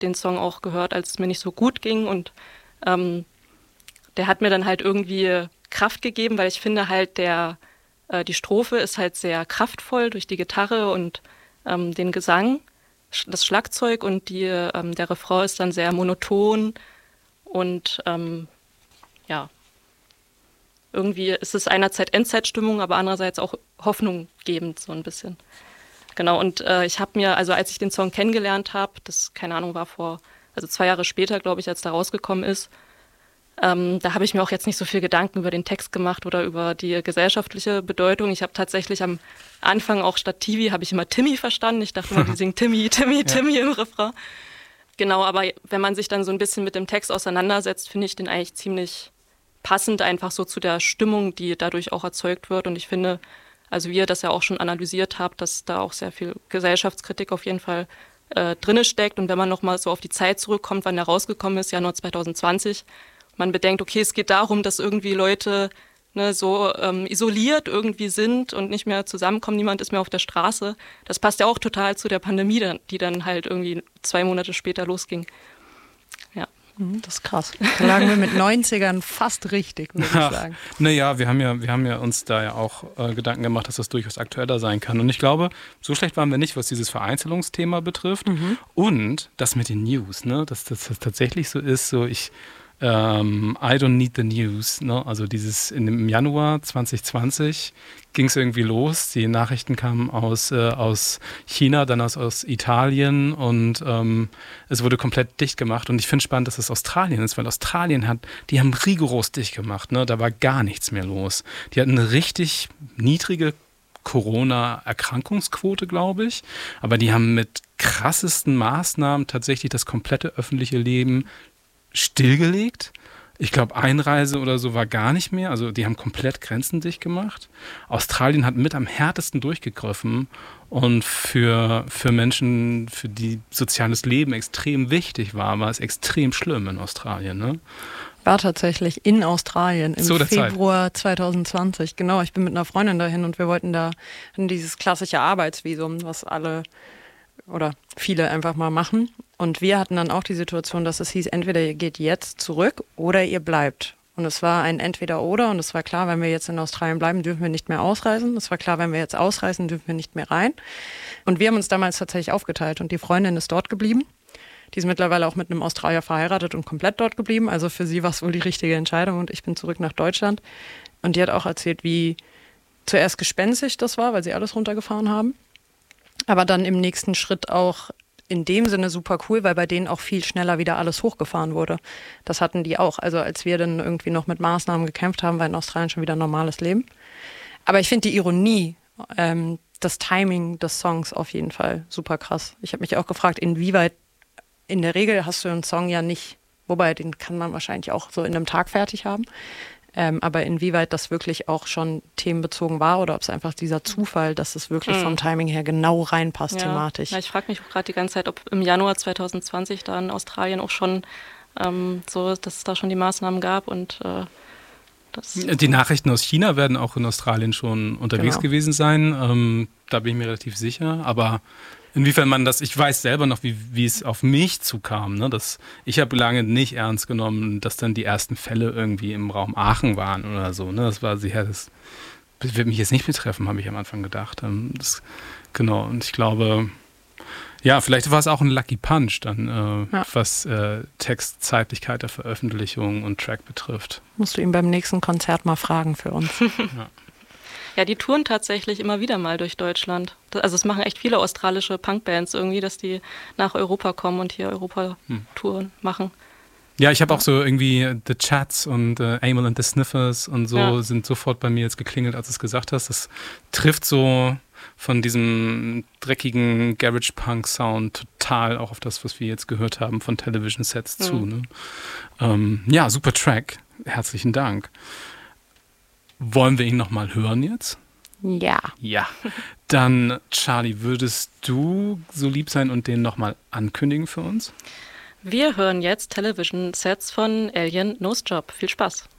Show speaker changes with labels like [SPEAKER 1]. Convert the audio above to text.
[SPEAKER 1] den Song auch gehört, als es mir nicht so gut ging und der hat mir dann halt irgendwie Kraft gegeben, weil ich finde halt die Strophe ist halt sehr kraftvoll durch die Gitarre und den Gesang, das Schlagzeug und der Refrain ist dann sehr monoton und ja, irgendwie ist es einerseits Endzeitstimmung, aber andererseits auch hoffnunggebend so ein bisschen. Genau, und ich habe mir, also als ich den Song kennengelernt habe, das, keine Ahnung, war also 2 Jahre später, glaube ich, als der rausgekommen ist, da habe ich mir auch jetzt nicht so viel Gedanken über den Text gemacht oder über die gesellschaftliche Bedeutung. Ich habe tatsächlich am Anfang auch statt Tivi habe ich immer Timmy verstanden. Ich dachte immer, die singen Timmy, Timmy, ja. Timmy im Refrain. Genau, aber wenn man sich dann so ein bisschen mit dem Text auseinandersetzt, finde ich den eigentlich ziemlich passend einfach so zu der Stimmung, die dadurch auch erzeugt wird. Und ich finde, also wie ihr das ja auch schon analysiert habt, dass da auch sehr viel Gesellschaftskritik auf jeden Fall drinne steckt. Und wenn man nochmal so auf die Zeit zurückkommt, wann der rausgekommen ist, Januar 2020, man bedenkt, okay, es geht darum, dass irgendwie Leute so isoliert irgendwie sind und nicht mehr zusammenkommen, niemand ist mehr auf der Straße. Das passt ja auch total zu der Pandemie, die dann halt irgendwie 2 Monate später losging. Ja.
[SPEAKER 2] Das ist krass. Da lagen wir mit 90ern fast richtig, würde ich sagen.
[SPEAKER 3] Naja, wir haben ja uns da ja auch Gedanken gemacht, dass das durchaus aktueller sein kann. Und ich glaube, so schlecht waren wir nicht, was dieses Vereinzelungsthema betrifft. Und das mit den News, ne? Dass das tatsächlich so ist, so I don't need the news. Ne? Also im Januar 2020 ging es irgendwie los. Die Nachrichten kamen aus China, dann aus Italien und es wurde komplett dicht gemacht. Und ich finde spannend, dass es Australien ist, weil die haben rigoros dicht gemacht. Ne? Da war gar nichts mehr los. Die hatten eine richtig niedrige Corona-Erkrankungsquote, glaube ich. Aber die haben mit krassesten Maßnahmen tatsächlich das komplette öffentliche Leben stillgelegt. Ich glaube, Einreise oder so war gar nicht mehr. Also die haben komplett Grenzen dicht gemacht. Australien hat mit am härtesten durchgegriffen und für Menschen, für die soziales Leben extrem wichtig war es extrem schlimm in Australien. Ne?
[SPEAKER 2] War tatsächlich in Australien im Februar 2020. Genau, ich bin mit einer Freundin dahin und wir wollten da dieses klassische Arbeitsvisum, was alle oder viele einfach mal machen. Und wir hatten dann auch die Situation, dass es hieß, entweder ihr geht jetzt zurück oder ihr bleibt. Und es war ein Entweder-Oder und es war klar, wenn wir jetzt in Australien bleiben, dürfen wir nicht mehr ausreisen. Es war klar, wenn wir jetzt ausreisen, dürfen wir nicht mehr rein. Und wir haben uns damals tatsächlich aufgeteilt und die Freundin ist dort geblieben. Die ist mittlerweile auch mit einem Australier verheiratet und komplett dort geblieben. Also für sie war es wohl die richtige Entscheidung und ich bin zurück nach Deutschland. Und die hat auch erzählt, wie zuerst gespenstig das war, weil sie alles runtergefahren haben. Aber dann im nächsten Schritt auch in dem Sinne super cool, weil bei denen auch viel schneller wieder alles hochgefahren wurde. Das hatten die auch. Also als wir dann irgendwie noch mit Maßnahmen gekämpft haben, war in Australien schon wieder ein normales Leben. Aber ich finde die Ironie, das Timing des Songs auf jeden Fall super krass. Ich habe mich auch gefragt, inwieweit, in der Regel hast du einen Song ja nicht, wobei den kann man wahrscheinlich auch so in einem Tag fertig haben. Aber inwieweit das wirklich auch schon themenbezogen war oder ob es einfach dieser Zufall, dass es wirklich vom Timing her genau reinpasst thematisch.
[SPEAKER 1] Ja, ich frage mich auch gerade die ganze Zeit, ob im Januar 2020 da in Australien auch schon so, dass es da schon die Maßnahmen gab und
[SPEAKER 3] die Nachrichten aus China werden auch in Australien schon unterwegs gewesen sein. Da bin ich mir relativ sicher. Aber inwiefern man das, ich weiß selber noch, wie es auf mich zukam. Ne? Ich habe lange nicht ernst genommen, dass dann die ersten Fälle irgendwie im Raum Aachen waren oder so. Ne? Das war sicher, das wird mich jetzt nicht betreffen, habe ich am Anfang gedacht. Genau, und ich glaube, ja, vielleicht war es auch ein Lucky Punch dann, was Textzeitlichkeit der Veröffentlichung und Track betrifft.
[SPEAKER 2] Musst du ihn beim nächsten Konzert mal fragen für uns.
[SPEAKER 1] Ja, die touren tatsächlich immer wieder mal durch Deutschland. Also es machen echt viele australische Punkbands irgendwie, dass die nach Europa kommen und hier Europa-Touren machen.
[SPEAKER 3] Ja, ich habe auch so irgendwie The Chats und Amyl and the Sniffers und so sind sofort bei mir jetzt geklingelt, als du es gesagt hast. Das trifft so von diesem dreckigen Garage-Punk-Sound total auch auf das, was wir jetzt gehört haben von Television Sets zu. Ne? Ja, super Track. Herzlichen Dank. Wollen wir ihn nochmal hören jetzt?
[SPEAKER 2] Ja.
[SPEAKER 3] Ja. Dann, Charlie, würdest du so lieb sein und den nochmal ankündigen für uns?
[SPEAKER 1] Wir hören jetzt Television Sets von Alien Nose Job. Viel Spaß.